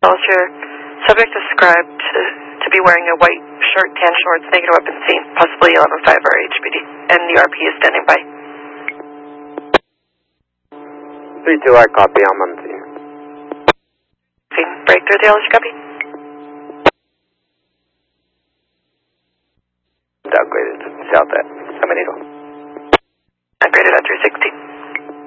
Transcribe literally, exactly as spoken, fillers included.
Vulture. Subject described to, to be wearing a white shirt, tan shorts, negative weapon seen, possibly eleven five or H P D, and the R P is standing by. three two, I copy, I'm on scene. Scene, break through the L H, copy. Downgraded, south at San Benito.